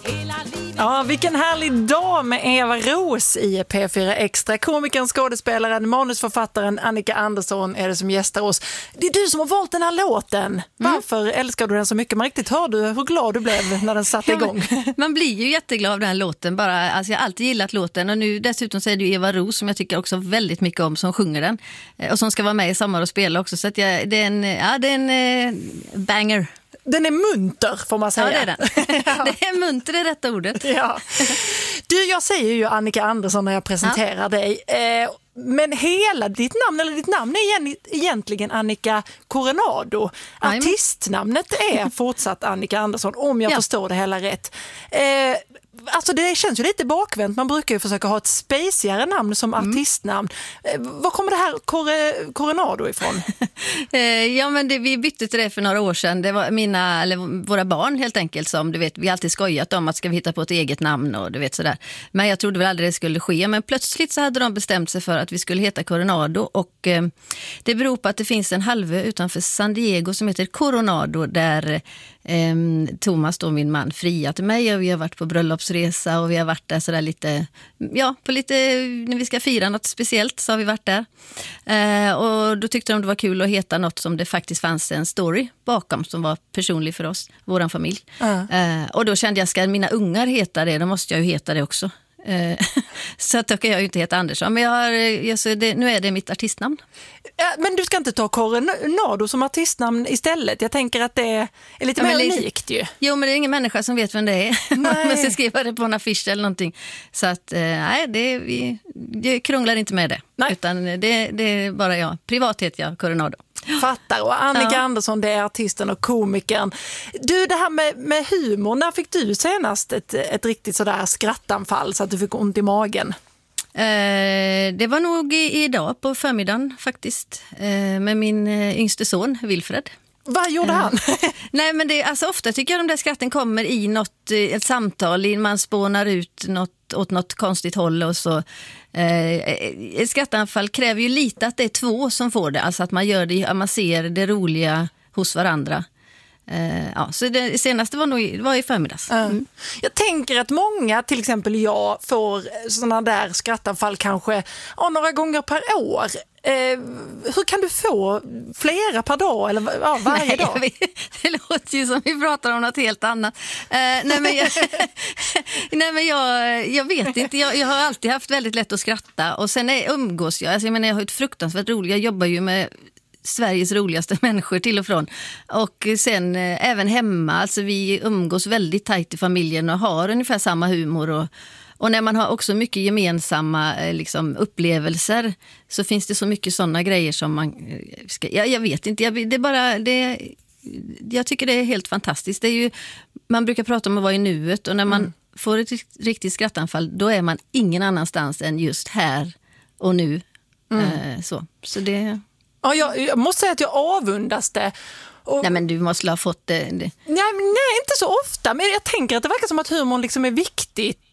Ja, vilken härlig dag med Eva Ros i P4 Extra. Komikern, skådespelaren, manusförfattaren Annika Andersson är det som gästar oss. Det är du som har valt den här låten. Varför älskar du den så mycket? Man riktigt hörde hur glad du blev när den satte igång. Man blir ju jätteglad av den här låten. Alltså jag har alltid gillat låten och nu dessutom så är det ju Eva Ros som jag tycker också väldigt mycket om som sjunger den. Och som ska vara med i Sommar och spela också. Så att det är en banger. Den är munter får man säga. Ja, det är den. Det är munter, det är rätta ordet. Ja. Du, jag säger ju Annika Andersson när jag presenterar dig. Men hela ditt namn är egentligen Annika Coronado. Artistnamnet är fortsatt Annika Andersson, om jag förstår det hela rätt. Alltså det känns ju lite bakvänt. Man brukar ju försöka ha ett spacigare namn som artistnamn. Var kommer det här Coronado ifrån? Ja, men vi bytte till det för några år sedan. Det var våra barn helt enkelt som, du vet, vi har alltid skojat om att ska vi hitta på ett eget namn och du vet sådär. Men jag trodde väl aldrig det skulle ske. Men plötsligt så hade de bestämt sig för att vi skulle heta Coronado och det beror på att det finns en halvö utanför San Diego som heter Coronado där Thomas då, min man, friat till mig och vi har varit på bröllopsresa och vi har varit där sådär lite, när vi ska fira något speciellt så har vi varit där. Och då tyckte de det var kul att heta något som det faktiskt fanns en story bakom som var personlig för oss, våran familj. Och då kände jag, ska mina ungar heta det, då måste jag ju heta det också. Så att då kan jag ju inte heta Andersson. Men nu är det mitt artistnamn. Men du ska inte ta Coronado som artistnamn istället. Jag tänker att det är lite mer unikt ju. Jo, men det är ingen människa som vet vem det är. Man ska skriva det på en affisch eller någonting. Så att det krånglar inte med det. Nej. Utan det är bara jag. Privat heter jag Coronado. Fattar. Och Annika Andersson, det är artisten och komikern. Du, det här med humor, när fick du senast ett riktigt sådär skrattanfall så att du fick ont i magen? Det var nog idag på förmiddagen faktiskt med min yngste son Wilfred. Vad gjorde han? Nej, men ofta tycker jag de där skratten kommer i ett samtal, man spånar ut åt något konstigt håll och så. Ett skrattanfall kräver ju lite att det är två som får det, alltså att man gör det, man ser det roliga hos varandra. Så det senaste var i förmiddags. Jag tänker att många, till exempel jag, får sådana där skrattanfall kanske några gånger per år. Hur kan du få flera per dag eller varje dag? Det låter ju som vi pratar om något helt annat. Jag vet inte. Jag har alltid haft väldigt lätt att skratta och sen umgås jag. Alltså, jag har ett fruktansvärt roligt. Jag jobbar ju med Sveriges roligaste människor till och från. Och sen även hemma, alltså vi umgås väldigt tajt i familjen och har ungefär samma humor och när man har också mycket gemensamma upplevelser så finns det så mycket sådana grejer som man ska, jag vet inte, jag tycker det är helt fantastiskt. Det är ju, man brukar prata om att vara i nuet och när man får ett riktigt skrattanfall då är man ingen annanstans än just här och nu. Så det... Ja, jag måste säga att jag avundas det. Nej, men du måste ha fått det. Nej, inte så ofta. Men jag tänker att det verkar som att humorn liksom är viktigt